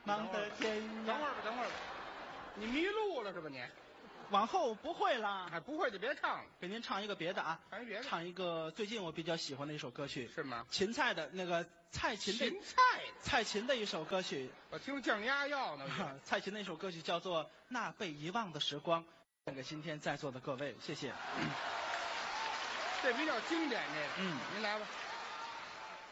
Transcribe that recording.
忙得天涯。 等会儿吧，等会儿吧，你迷路了是吧你？ 往后不会啦， 还不会就别唱了， 给您唱一个别的啊， 唱一别的唱一个最近我比较喜欢的一首歌曲， 是吗？ 芹菜的那个蔡琴的芹菜， 蔡琴的一首歌曲， 我听降压药呢。 蔡琴的一首歌曲叫做《那被遗忘的时光》，献给今天在座的各位，谢谢。 这比较经典，这个， 嗯， 您来吧。